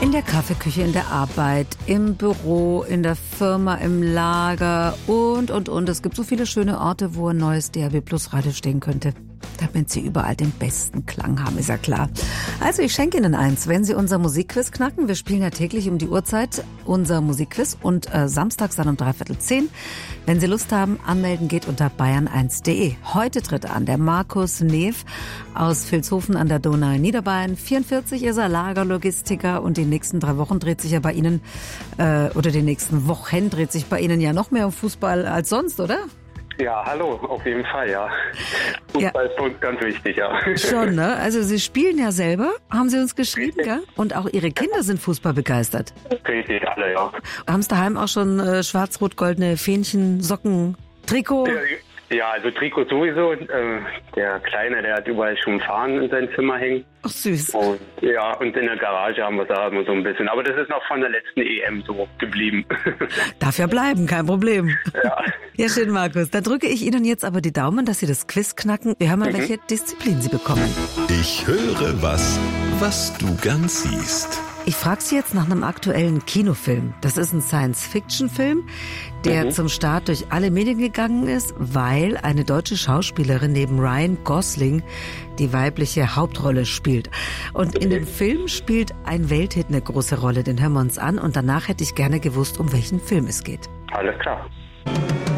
In der Kaffeeküche, in der Arbeit, im Büro, in der Firma, im Lager und. Es gibt so viele schöne Orte, wo ein neues DAB+ Radio stehen könnte, damit Sie überall den besten Klang haben, ist ja klar. Also ich schenke Ihnen eins, wenn Sie unser Musikquiz knacken. Wir spielen ja täglich um die Uhrzeit unser Musikquiz und samstags dann um 9:45. Wenn Sie Lust haben, anmelden geht unter bayern1.de. Heute tritt an der Markus Neef aus Vilshofen an der Donau in Niederbayern. 44 ist er, Lagerlogistiker, und die nächsten 3 Wochen dreht sich ja bei Ihnen, oder die nächsten Wochen dreht sich bei Ihnen ja noch mehr um Fußball als sonst, oder? Ja, hallo, auf jeden Fall, ja. Fußball ist für uns ganz wichtig, ja. Schon, ne? Also Sie spielen ja selber, haben Sie uns geschrieben, gell? Und auch Ihre Kinder sind Fußball begeistert. Richtig, alle, ja. Haben Sie daheim auch schon schwarz-rot-goldene Fähnchen, Socken, Trikot? Ja, also Trikot sowieso. Der Kleine, der hat überall schon Fahnen in sein Zimmer hängen. Ach, süß. Und in der Garage haben wir da so ein bisschen. Aber das ist noch von der letzten EM so geblieben. Darf ja bleiben, kein Problem. Ja. Ja, schön, Markus. Da drücke ich Ihnen jetzt aber die Daumen, dass Sie das Quiz knacken. Wir hören mal, welche Disziplin Sie bekommen. Ich höre was du gern siehst. Ich frage Sie jetzt nach einem aktuellen Kinofilm. Das ist ein Science-Fiction-Film, der zum Start durch alle Medien gegangen ist, weil eine deutsche Schauspielerin neben Ryan Gosling die weibliche Hauptrolle spielt. Und in dem Film spielt ein Welthit eine große Rolle. Den hören wir uns an und danach hätte ich gerne gewusst, um welchen Film es geht. Alles klar.